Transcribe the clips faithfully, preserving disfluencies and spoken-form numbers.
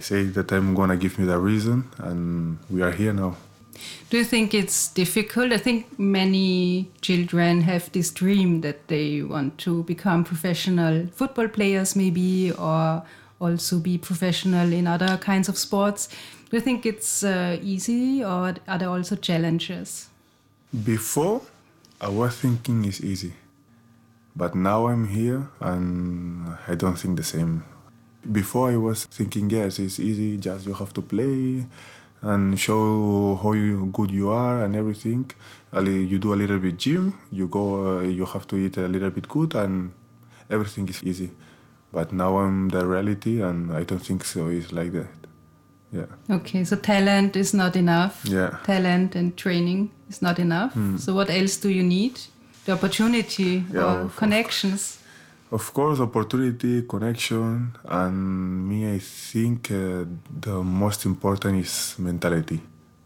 Say that I'm gonna give me the reason, and we are here now. Do you think it's difficult? I think many children have this dream that they want to become professional football players maybe, or also be professional in other kinds of sports. Do you think it's uh, easy, or are there also challenges? Before, I was thinking it's easy. But now I'm here and I don't think the same. Before I was thinking, yes, it's easy, just you have to play and show how you, good you are and everything. You do a little bit gym, you go, uh, you have to eat a little bit good and everything is easy. But now I'm the reality and I don't think so. It's like that. Yeah. Okay, so talent is not enough. Yeah. Talent and training is not enough. Mm. So what else do you need? The opportunity yeah, or of, connections? Of course, opportunity, connection, and me, I think uh, the most important is mentality.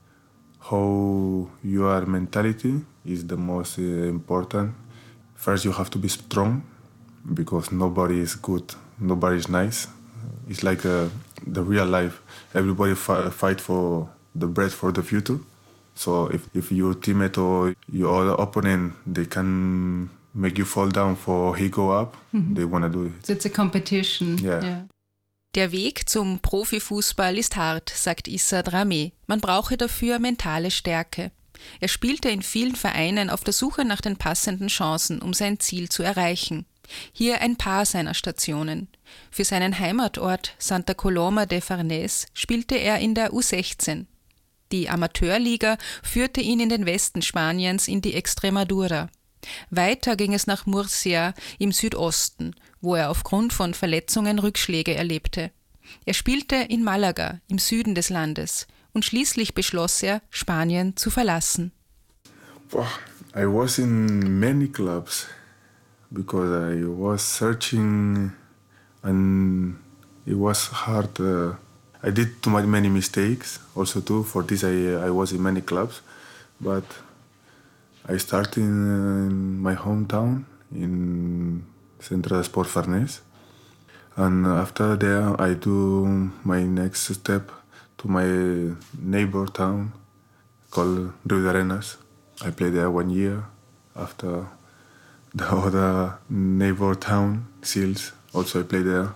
How your mentality is the most uh, important. First, you have to be strong, because nobody is good, nobody is nice. It's like uh, the real life. Everybody fi- fight for the bread for the future. So if, if your teammate or your other opponent, they can make you fall down for he go up, mm-hmm. they want to do it. So it's a competition. Yeah. Yeah. Der Weg zum Profifußball ist hart, sagt Issa Dramé. Man brauche dafür mentale Stärke. Er spielte in vielen Vereinen auf der Suche nach den passenden Chancen, um sein Ziel zu erreichen. Hier ein paar seiner Stationen. Für seinen Heimatort Santa Coloma de Farners spielte er in der U sechzehn. Die Amateurliga führte ihn in den Westen Spaniens in die Extremadura. Weiter ging es nach Murcia im Südosten, wo er aufgrund von Verletzungen Rückschläge erlebte. Er spielte in Malaga im Süden des Landes und schließlich beschloss er, Spanien zu verlassen. I was in many clubs because I was searching and it was hard. Uh, I did too many mistakes also too. For this I, I was in many clubs, but I started in my hometown in Centro de Sport Farners. And after there I do my next step to my neighbor town called Rio de Arenas. I played there one year. After the other neighbor town, Sils, also I played there.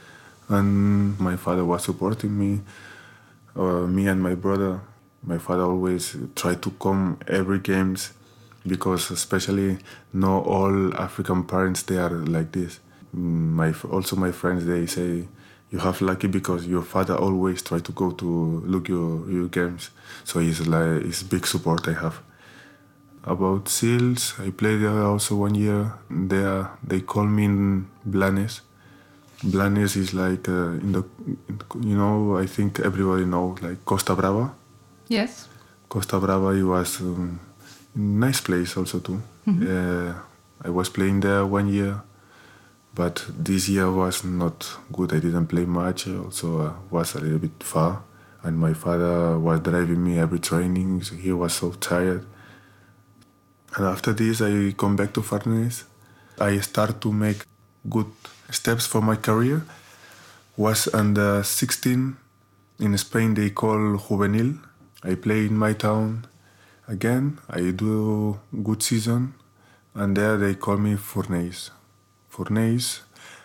And my father was supporting me, uh, me and my brother. My father always tried to come every games because especially not all African parents, they are like this. My also my friends, they say, you have lucky because your father always try to go to look your, your games. So it's like it's big support I have. About Sils, I played there also one year. There they call me in Blanes. Blanes is like uh, in the, you know, I think everybody knows like Costa Brava. Yes. Costa Brava, it was um, a nice place also too. Mm-hmm. Uh, I was playing there one year, but this year was not good. I didn't play much. Also uh, was a little bit far, and my father was driving me every training. So he was so tired. And after this, I come back to Farners. I start to make good steps for my career. Was under sixteen in Spain. They call juvenil. I play in my town again. I do good season, and there they call me Fornés. Fornés.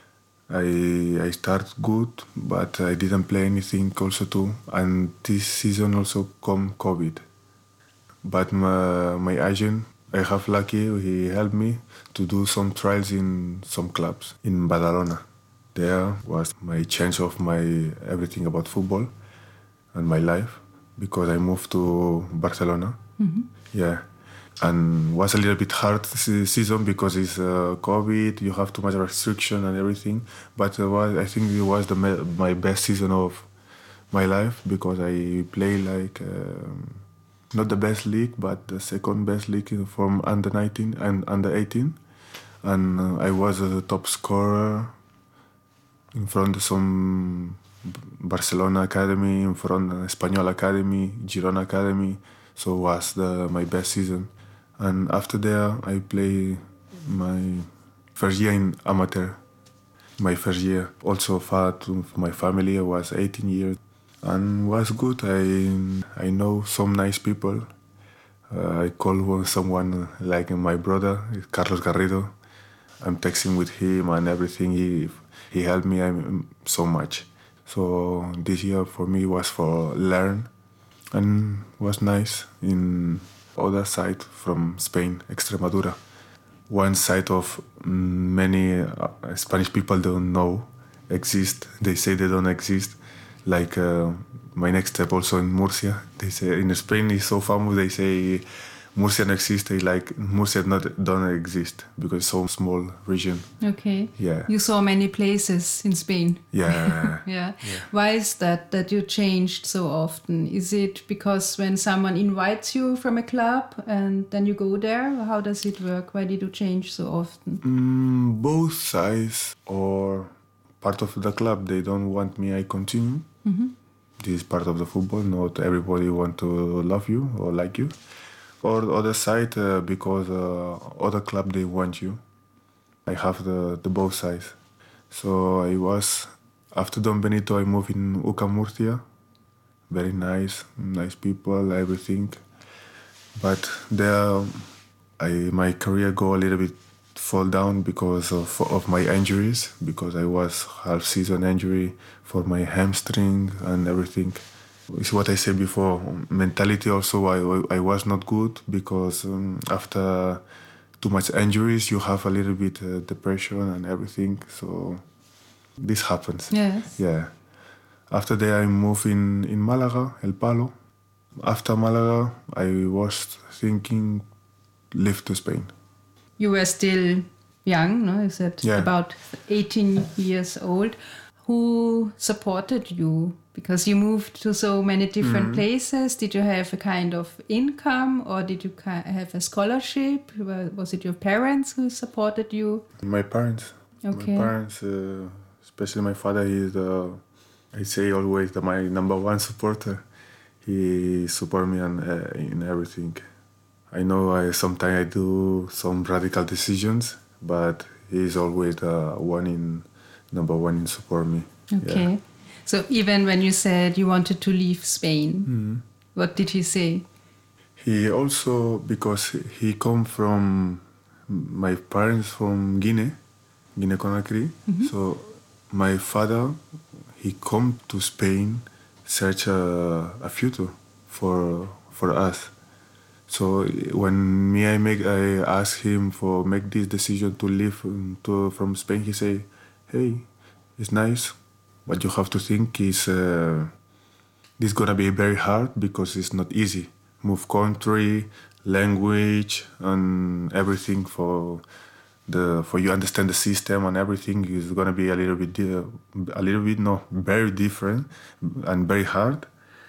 I I start good, but I didn't play anything also too. And this season also come COVID. But my my agent, I have lucky, he helped me to do some trials in some clubs in Badalona. There was my change of my everything about football and my life because I moved to Barcelona. Mm-hmm. Yeah. And was a little bit hard season because it's uh, COVID, you have too much restriction and everything. But it was, I think it was the my best season of my life because I play like... Um, not the best league, but the second best league from under nineteen and under eighteen. And uh, I was the top scorer in front of some Barcelona Academy, in front of Espanyol Academy, Girona Academy. So it was the, my best season. And after that, I played my first year in amateur. My first year. Also far to my family, I was eighteen years. and was good. I I know some nice people. Uh, I call someone like my brother, Carlos Garrido. I'm texting with him and everything. He he helped me um, so much. So this year for me was for learn, and was nice in other side from Spain, Extremadura. One side of many uh, Spanish people don't know exist. They say they don't exist. Like uh, my next step also in Murcia. They say in Spain is so famous. They say Murcia no existe. Like Murcia not don't exist because it's so small region. Okay. Yeah. You saw many places in Spain. Yeah. yeah. yeah. Why is that that you changed so often? Is it because when someone invites you from a club and then you go there? How does it work? Why did you change so often? Mm, both sides or part of the club, they don't want me, I continue. Mm-hmm. This is part of the football. Not everybody want to love you or like you. Or the other side, uh, because uh, other club, they want you. I have the, the both sides. So I was, after Don Benito, I moved in U C A Murcia. Very nice, nice people, everything. But there, I my career go a little bit fall down because of, of my injuries, because I was half season injury for my hamstring and everything. It's what I said before. Mentality also, I, I was not good because um, after too much injuries, you have a little bit uh, depression and everything. So this happens. Yes. Yeah. After that, I moved in, in Malaga, El Palo. After Malaga, I was thinking live to Spain. You were still young, no? You said yeah. about eighteen years old. Who supported you? Because you moved to so many different mm-hmm. places. Did you have a kind of income or did you have a scholarship? Was it your parents who supported you? My parents. Okay. My parents, uh, especially my father, he is the, I say always, the, my number one supporter. He support me on, uh, in everything. I know I sometimes I do some radical decisions, but he's always the one in number one in support me. Okay. Yeah. So even when you said you wanted to leave Spain, mm-hmm. what did he say? He also, because he come from, my parents from Guinea, Guinea-Conakry. Mm-hmm. So my father, he come to Spain, search a, a future for for us. So when me I make I ask him for make this decision to leave to from Spain, he say, "Hey, it's nice, but you have to think is uh, this gonna be very hard because it's not easy. Move country, language, and everything for the for you understand the system and everything is gonna be a little bit a little bit no very different and very hard.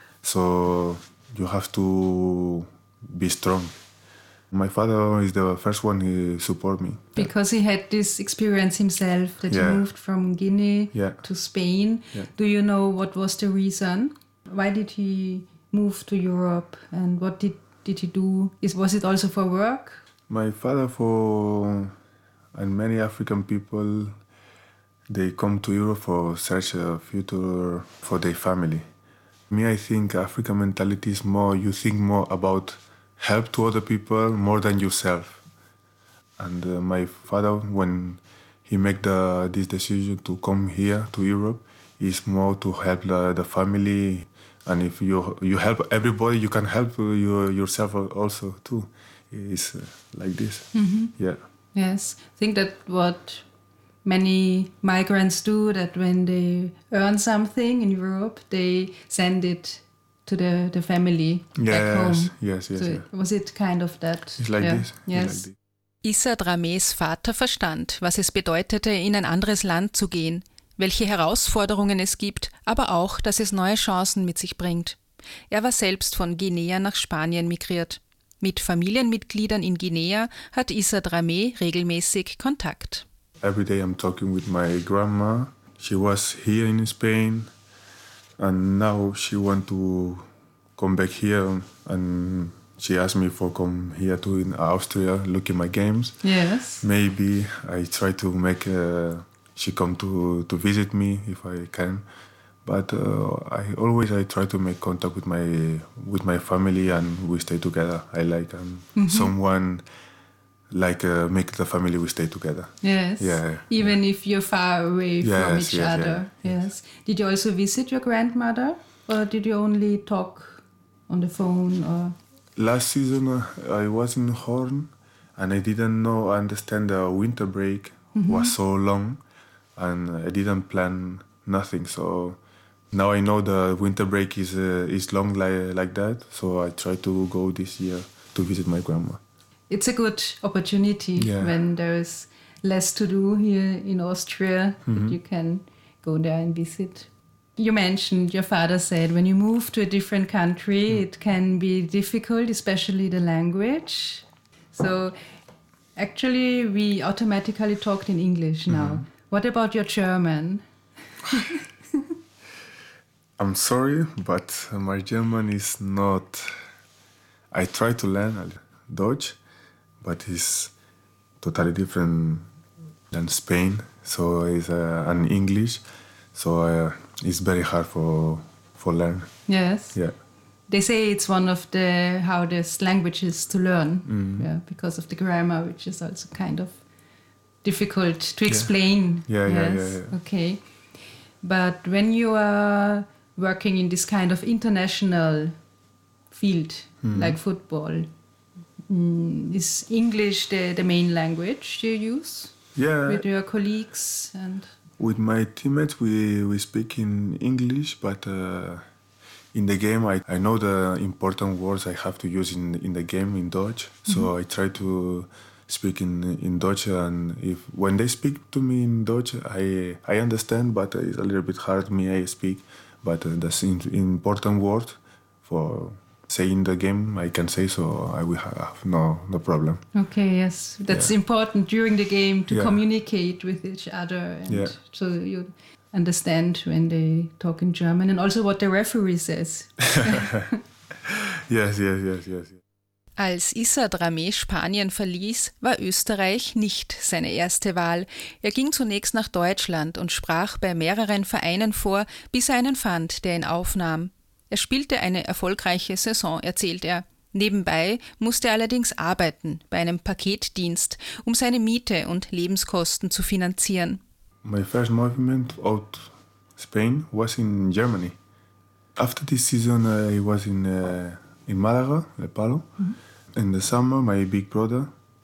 So you have to be strong." My father is the first one who support me. Because he had this experience himself that yeah. he moved from Guinea yeah. to Spain. Yeah. Do you know what was the reason? Why did he move to Europe and what did, did he do? Is Was it also for work? My father, for and many African people, they come to Europe for search a future for their family. Me, I think African mentality is more, you think more about help to other people more than yourself. And uh, my father, when he make the this decision to come here to Europe, is more to help the, the family. And if you you help everybody, you can help you, yourself also too. It's uh, like this. Mm-hmm. Yeah. Yes, I think that what many migrants do, that when they earn something in Europe, they send it to the, the family yes, back home. Yes, yes, so yes. Was it kind of that? It's like yeah. this. Yes. It's like this. Issa Drames Vater verstand, was es bedeutete, in ein anderes Land zu gehen, welche Herausforderungen es gibt, aber auch, dass es neue Chancen mit sich bringt. Er war selbst von Guinea nach Spanien migriert. Mit Familienmitgliedern in Guinea hat Issa Drames regelmäßig Kontakt. Every day I'm talking with my grandma. She was here in Spain and now she want to come back here and she asked me for come here to in Austria, look at my games. Yes. Maybe I try to make uh, she come to, to visit me if I can. But uh, I always I try to make contact with my with my family and we stay together. I like um, mm-hmm. someone like uh, make the family we stay together. Yes. Yeah. Even yeah. if you're far away yes, from each yes, other. Yeah, yes. yes. Did you also visit your grandmother, or did you only talk on the phone? Or last season uh, I was in Horn, and I didn't know understand the winter break mm-hmm. was so long, and I didn't plan nothing. So now I know the winter break is uh, is long like like that. So I try to go this year to visit my grandma. It's a good opportunity yeah. when there's less to do here in Austria, mm-hmm. that you can go there and visit. You mentioned your father said when you move to a different country, mm. it can be difficult, especially the language. So actually, we automatically talked in English now. Mm-hmm. What about your German? I'm sorry, but my German is not... I try to learn Dutch, but it's totally different than Spain. So it's uh, an English, so uh, it's very hard for for learn. Yes. Yeah. They say it's one of the hardest languages to learn, mm. yeah, because of the grammar, which is also kind of difficult to explain. Yeah, yeah, yes. yeah, yeah, yeah. Okay. But when you are working in this kind of international field, mm. like football, mm, is English the, the main language you use? Yeah. With your colleagues and... With my teammates, we, we speak in English, but uh, in the game, I, I know the important words I have to use in in the game in Dutch. Mm-hmm. So I try to speak in in Dutch, and if when they speak to me in Dutch, I I understand, but it's a little bit hard me I speak. But uh, that's in, important word for saying the game I can say, so I will have no no problem. Okay, yes, that's yeah. important during the game to yeah. communicate with each other, and yeah. so you understand when they talk in German, and also what the referee says. yes, yes, yes, yes. Als Issa Dramé Spanien verließ, war Österreich nicht seine erste Wahl. Er ging zunächst nach Deutschland und sprach bei mehreren Vereinen vor, bis er einen fand, der ihn aufnahm. Er spielte eine erfolgreiche Saison, erzählt er. Nebenbei musste er allerdings arbeiten bei einem Paketdienst, um seine Miete und Lebenskosten zu finanzieren. My first movement out Spain was in Germany. After this season, I was in uh, in Malaga, Le Palo. Mm-hmm. In the summer, my big brother,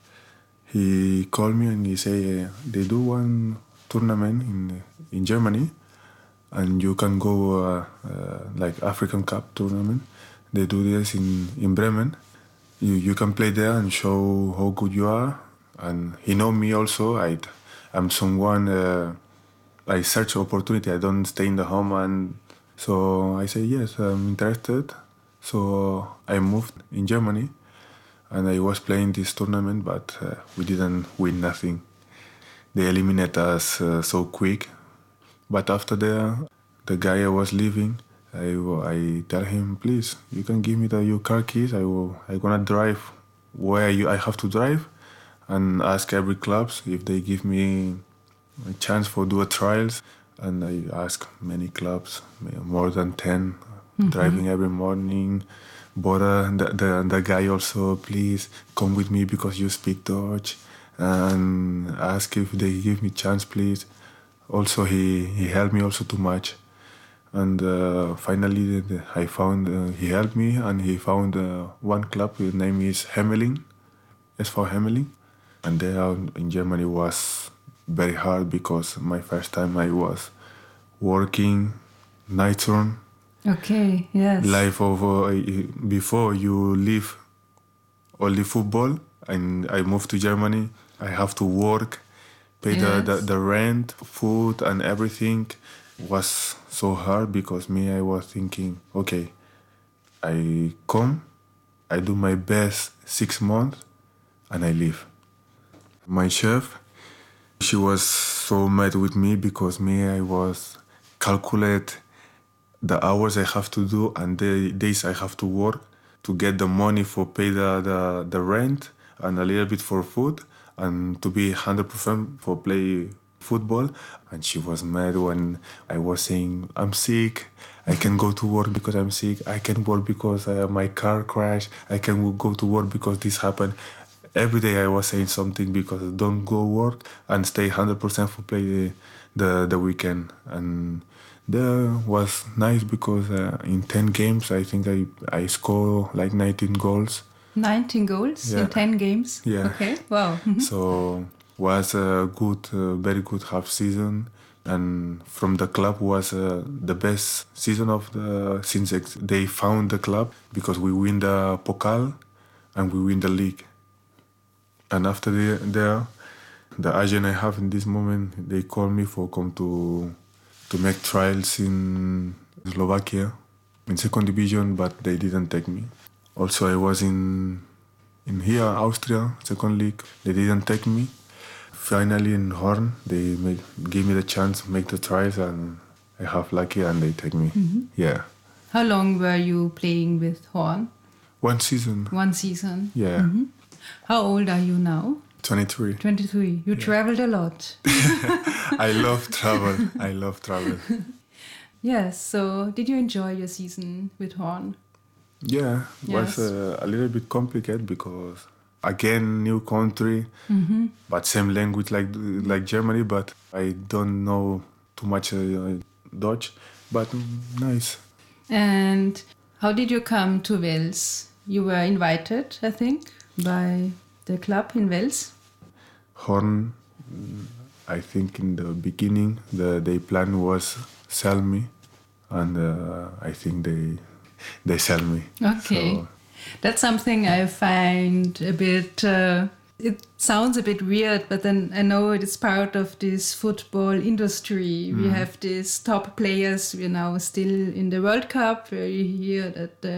he called me and he said, they do one tournament in in Germany, and you can go uh, uh, like African Cup tournament. They do this in, in Bremen. You you can play there and show how good you are. And he know me also. I I'm someone uh, I search opportunity. I don't stay in the home, and so I say yes, I'm interested. So I moved in Germany, and I was playing this tournament, but uh, we didn't win nothing. They eliminated us uh, so quick. But after the the guy I was leaving, I I tell him, please, you can give me the your car keys. I will I gonna drive where you I have to drive, and ask every clubs if they give me a chance for do a trials. And I ask many clubs, more than ten, mm-hmm. driving every morning. But uh, the, the the guy also, please come with me because you speak Dutch, and ask if they give me chance, please. Also, he, he helped me also too much. And uh, finally, I found, uh, he helped me, and he found uh, one club, his name is Hemmeling, S V Hemmeling. And there in Germany was very hard because my first time I was working, night turn. Okay, yes. Life over, before you leave only football, and I moved to Germany, I have to work, pay yes. the, the, the rent, food, and everything. Was so hard because me, I was thinking, okay, I come, I do my best six months, and I leave. My chef, she was so mad with me because me, I was calculate the hours I have to do and the days I have to work to get the money for pay the, the, the rent and a little bit for food and to be one hundred percent for play football. And she was mad when I was saying, I'm sick. I can go to work because I'm sick. I can work because uh, my car crashed. I can go to work because this happened. Every day I was saying something because don't go work and stay one hundred percent for play the, the, the weekend. And that was nice because uh, in ten games, I think I, I score like nineteen goals. nineteen goals Yeah. in ten games? Yeah. Okay, wow. Mhm. So was a good, uh, very good half season. And from the club was uh, the best season of the since ex- they found the club because we win the Pokal and we win the league. And after the, there, the agent I have in this moment, they call me for come to to make trials in Slovakia in second division, but they didn't take me. Also, I was in in here Austria second league. They didn't take me. Finally, in Horn, they made, gave me the chance to make the trials, and I have lucky, and they take me. Yeah, How long were you playing with Horn? one season. One season. Yeah, How old are you now? twenty-three. twenty-three. You traveled a lot. I love travel. I love travel. Yes, so did you enjoy your season with Horn? Yeah, it Yes. was uh, a little bit complicated because again new country, but same language like like Germany. But I don't know too much uh, Dutch, but mm, nice. And how did you come to Wales? You were invited, I think, by the club in Wales. Horn, mm, I think in the beginning the their plan was sell me, and uh, I think they they sell me. Okay. So, That's something I find a bit, uh, it sounds a bit weird, but then I know it is part of this football industry. We have these top players, we're now still in the World Cup, where you hear that the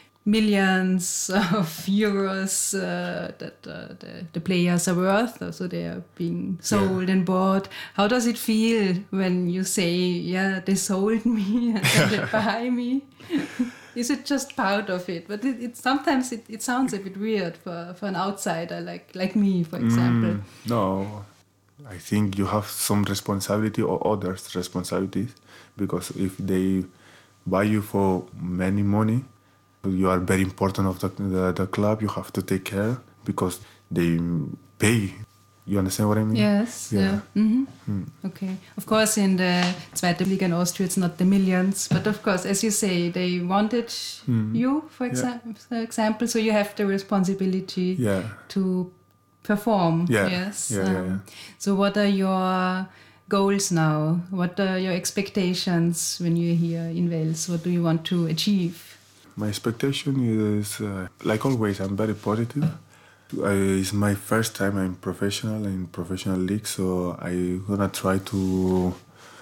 millions of euros uh, that uh, the, the players are worth, so they are being sold and bought. How does it feel when you say, yeah, they sold me and then they buy me? Is it just part of it? But it, it sometimes it, it sounds a bit weird for, for an outsider like like me, for example. Mm, no, I think you have some responsibility or others' responsibilities because if they buy you for many money, you are very important of the, the, the club. You have to take care because they pay. You understand what I mean? Yes. Yeah. Yeah. hmm Okay. Of course, in the Zweite Liga in Austria, it's not the millions, but of course, as you say, they wanted you, for, exa- for example, so you have the responsibility Yeah. to perform. Yeah. Yes. Yeah, yeah, yeah. So, what are your goals now? What are your expectations when you're here in Wales? What do you want to achieve? My expectation is, uh, like always, I'm very positive. I, it's my first time I'm professional in professional league, so I'm gonna try to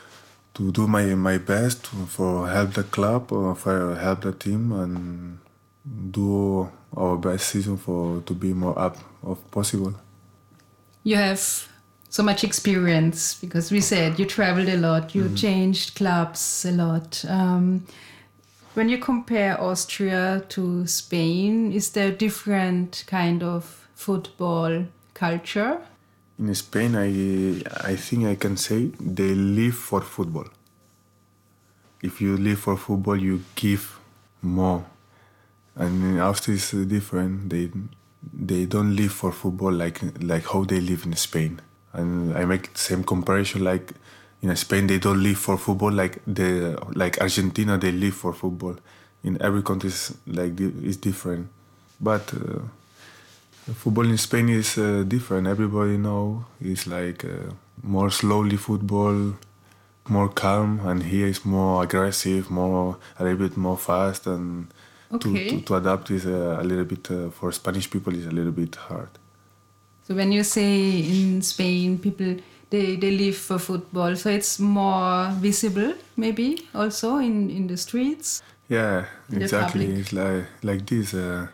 to do my my best for help the club or for help the team and do our best season for to be more up of possible. You have so much experience because we said you traveled a lot, you changed clubs a lot. Um, when you compare Austria to Spain, is there a different kind of football culture? In Spain, I I think I can say they live for football. If you live for football, you give more. And in Austria, it's different. They they don't live for football like like how they live in Spain. And I make the same comparison like in Spain, they don't live for football like the like Argentina. They live for football. In every country, is like is different. But uh, football in Spain is uh, different. Everybody know it's like uh, more slowly football, more calm, and here is more aggressive, more a little bit more fast, and Okay. to, to, to adapt is a, a little bit uh, for Spanish people is a little bit hard. So when you say in Spain, people they, they live for football, so it's more visible maybe also in, in the streets. Yeah, The exactly. public. It's like like this. Uh,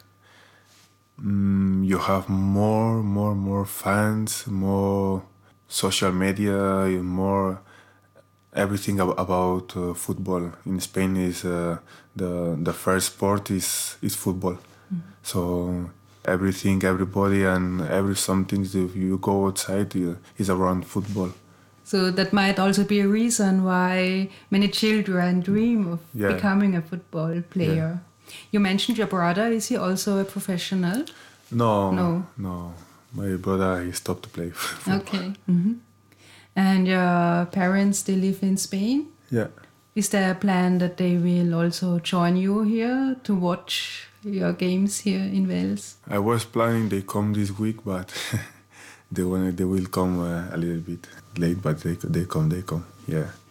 mm, you have more, more, more fans, more social media, more everything ab- about uh, football. In Spain, is uh, the the first sport is is football. So everything, everybody, and every something. If you go outside, uh, is around football. So that might also be a reason why many children dream of Yeah. becoming a football player. You mentioned your brother. Is he also a professional? No, No. no. My brother, he stopped to play. football. Okay. hmm And your parents, they live in Spain? Yeah. Is there a plan that they will also join you here to watch your games here in Wales? I was planning they come this week, but they wanna, they will come uh, a little bit late, but they they come, they come. Yeah.